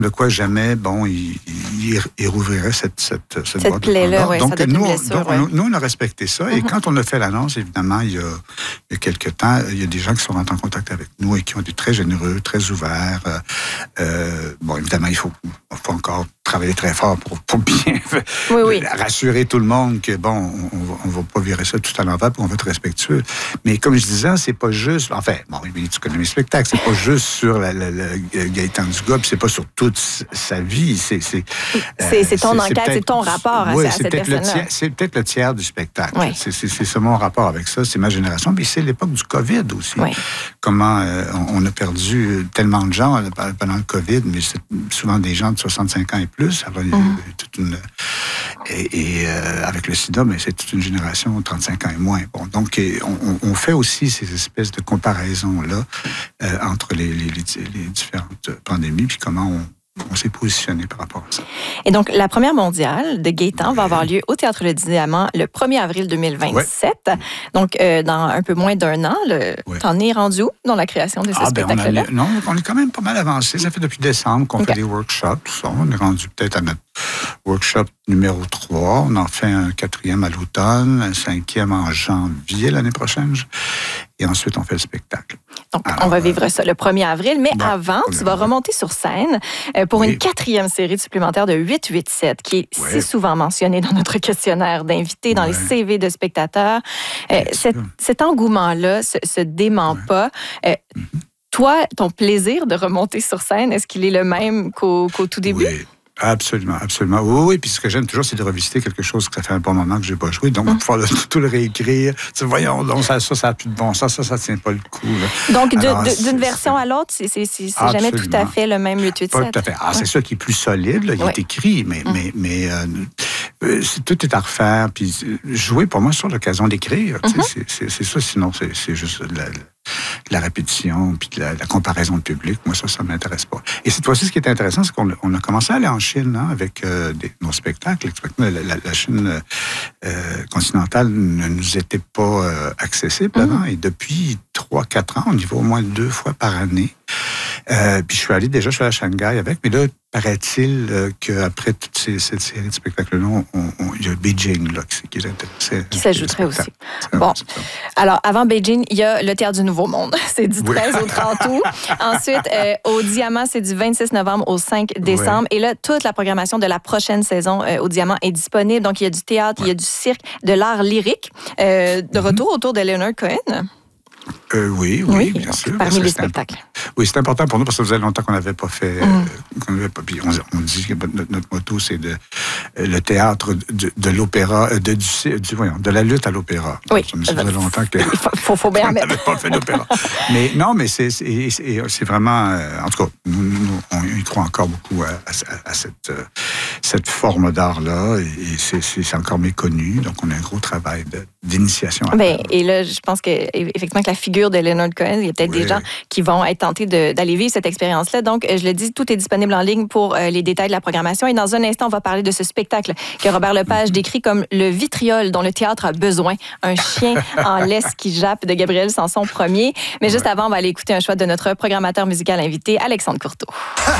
de quoi jamais, il rouvrirait cette boîte plaie-là, de Pandore. Donc, nous, on a respecté ça. Et quand on a fait l'annonce, évidemment, il y a quelques temps, il y a des gens qui sont rentrés en contact avec nous et qui ont été très généreux, très ouverts. Évidemment, il faut encore travailler très fort pour bien rassurer tout le monde que, on va pas virer ça tout à l'envers, puis on va être respectueux. Mais comme je disais, c'est pas juste... tu connais mes spectacles, c'est pas juste sur Gaëtan Dugas, puis c'est pas sur toute sa vie. C'est ton enquête, c'est ton rapport à cette personne-là. C'est peut-être le tiers du spectacle. Oui. C'est ça mon rapport avec ça, c'est ma génération. Puis c'est l'époque du COVID aussi. Oui. Comment on a perdu tellement de gens pendant le COVID, mais c'est souvent des gens de 65 ans et plus. Alors, il y a toute une... Et avec le sida, mais c'est toute une génération de 35 ans et moins. Bon, donc, on fait aussi ces espèces de comparaisons-là entre les différentes pandémies, puis comment on s'est positionné par rapport à ça. Et donc, la première mondiale de Gaëtan va avoir lieu au Théâtre Le Diamant le 1er avril 2027. Ouais. Donc, dans un peu moins d'un an, t'en es rendu où dans la création de ce spectacle-là? On est quand même pas mal avancé. Ça fait depuis décembre qu'on fait des workshops. Tout ça. On est rendu peut-être à notre workshop numéro 3. On en fait un 4e à l'automne, un 5e en janvier l'année prochaine. Et ensuite, on fait le spectacle. Donc, on va vivre ça le 1er avril. Mais avant, tu vas remonter sur scène pour une 4e série supplémentaire de 887, qui est si souvent mentionnée dans notre questionnaire d'invités, dans les CV de spectateurs. Cet engouement-là se dément pas. Toi, ton plaisir de remonter sur scène, est-ce qu'il est le même qu'au tout début? Oui. Absolument, absolument. Oui, puis ce que j'aime toujours, c'est de revisiter quelque chose que ça fait un bon moment que je n'ai pas joué. Donc, pouvoir tout le réécrire. Voyons, donc, ça n'a plus de bon sens, ça ne tient pas le coup. Là. Donc, d'une version à l'autre, c'est jamais tout à fait le même 887. Pas tout à fait. C'est ça qui est plus solide, là, il est écrit, mais tout est à refaire. Puis jouer, pour moi, sur l'occasion d'écrire. C'est ça, sinon, c'est juste la répétition, puis la comparaison de public. Moi, ça ne m'intéresse pas. Et cette fois-ci, ce qui est intéressant, c'est qu'on a commencé à aller en Chine avec nos spectacles. La Chine continentale ne nous était pas accessible avant. Et depuis 3-4 ans, on y va au moins 2 fois par année. Puis je suis allé à Shanghai avec, mais là, paraît-il qu'après toute cette série de spectacles-là, il y a Beijing là, qui est intéressé. Qui s'ajouterait aussi. Bon. Alors, avant Beijing, il y a le Théâtre du Nouveau Monde. C'est du 13 au 30 août. Ensuite, au Diamant, c'est du 26 novembre au 5 décembre. Et là, toute la programmation de la prochaine saison au Diamant est disponible. Donc, il y a du théâtre, il y a du cirque, de l'art lyrique. De retour autour de Leonard Cohen. Oui, bien sûr. Parmi les spectacles. Oui, c'est important pour nous parce que ça faisait longtemps qu'on n'avait pas fait. Puis on dit que notre motto, c'est le théâtre de l'opéra, de la lutte à l'opéra. Oui. Ça faisait longtemps que. Faut bien mettre. On n'avait pas fait d'opéra. Mais non, mais c'est vraiment. En tout cas, nous, on y croit encore beaucoup à cette forme d'art-là et c'est encore méconnu. Donc, on a un gros travail d'initiation. Et là, je pense qu'effectivement, que la figure de Leonard Cohen, il y a peut-être des gens qui vont être tentés d'aller vivre cette expérience-là. Donc, je le dis, tout est disponible en ligne pour les détails de la programmation. Et dans un instant, on va parler de ce spectacle que Robert Lepage décrit comme le vitriol dont le théâtre a besoin. Un chien en laisse qui jappe de Gabriel Sanson Ier. Mais juste avant, on va aller écouter un choix de notre programmateur musical invité, Alexandre Courteau.